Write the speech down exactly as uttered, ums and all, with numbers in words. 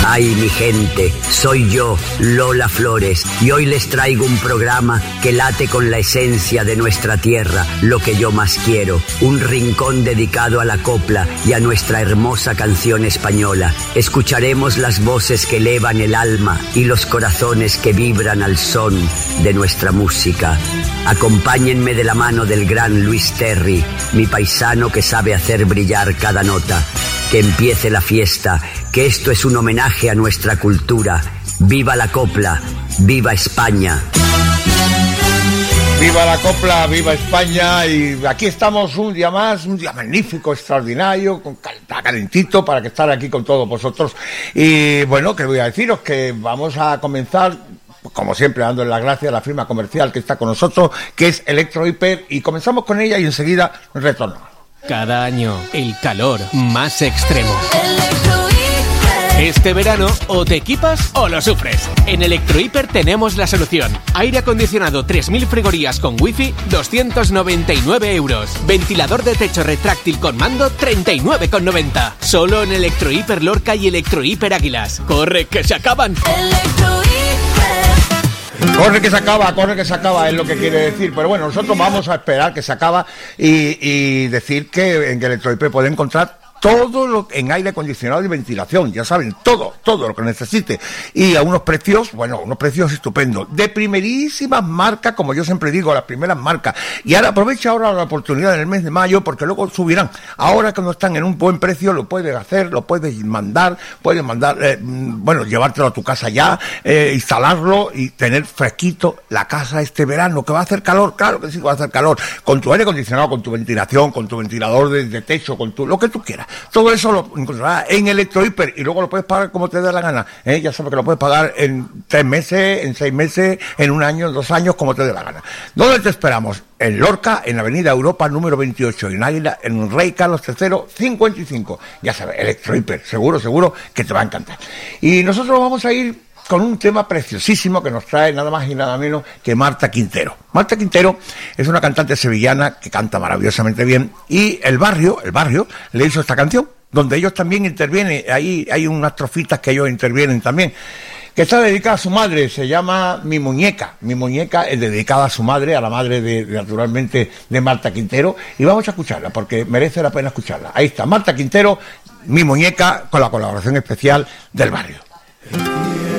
Ay, mi gente, soy yo, Lola Flores, y hoy les traigo un programa que late con la esencia de nuestra tierra, lo que yo más quiero, un rincón dedicado a la copla y a nuestra hermosa canción española. Escucharemos las voces que elevan el alma y los corazones que vibran al son de nuestra música. Acompáñenme de la mano del gran Luis Terry, mi paisano que sabe hacer brillar cada nota. Que empiece la fiesta, que esto es un homenaje a nuestra cultura. ¡Viva la copla! ¡Viva España! ¡Viva la copla! ¡Viva España! Y aquí estamos un día más, un día magnífico, extraordinario, con está calentito para que estar aquí con todos vosotros. Y bueno, que voy a deciros que vamos a comenzar, como siempre, dándole las gracias a la firma comercial que está con nosotros, que es Electrohiper, y comenzamos con ella y enseguida retornamos. Cada año, el calor más extremo. Este verano, o te equipas o lo sufres. En Electrohiper tenemos la solución. Aire acondicionado tres mil frigorías con wifi, doscientos noventa y nueve euros. Ventilador de techo retráctil con mando, treinta y nueve con noventa. Solo en Electrohiper Lorca y Electrohiper Águilas. ¡Corre, que se acaban! Corre que se acaba, corre que se acaba, es lo que quiere decir. Pero bueno, nosotros vamos a esperar que se acaba y, y decir que en Electrohiper puede encontrar todo lo en aire acondicionado y ventilación, ya saben, todo, todo lo que necesite. Y a unos precios, bueno, unos precios estupendos, de primerísimas marcas, como yo siempre digo, las primeras marcas. Y ahora aprovecha ahora la oportunidad en el mes de mayo, porque luego subirán. Ahora que no están en un buen precio, lo puedes hacer, lo puedes mandar, puedes mandar, eh, bueno, llevártelo a tu casa ya, eh, instalarlo y tener fresquito la casa este verano, que va a hacer calor, claro que sí va a hacer calor, con tu aire acondicionado, con tu ventilación, con tu ventilador de, de techo, con tu, lo que tú quieras. Todo eso lo encontrarás en Electrohiper y luego lo puedes pagar como te dé la gana, ¿eh? Ya sabes que lo puedes pagar en tres meses, en seis meses, en un año, en dos años, como te dé la gana. ¿Dónde te esperamos? En Lorca, en Avenida Europa número veintiocho, en Águila, en Rey Carlos tercero, cincuenta y cinco. Ya sabes, Electrohiper, seguro, seguro que te va a encantar. Y nosotros vamos a ir con un tema preciosísimo que nos trae nada más y nada menos que Marta Quintero. Marta Quintero es una cantante sevillana que canta maravillosamente bien y el barrio, el barrio le hizo esta canción, donde ellos también intervienen, ahí hay unas trofitas que ellos intervienen también, que está dedicada a su madre, se llama Mi Muñeca. Mi Muñeca es dedicada a su madre, a la madre de, de naturalmente, de Marta Quintero, y vamos a escucharla porque merece la pena escucharla. Ahí está, Marta Quintero, Mi Muñeca, con la colaboración especial del barrio.